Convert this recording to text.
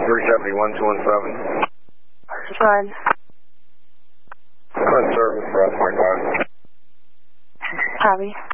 370-1217. Go ahead. Current service for us, 25. Copy.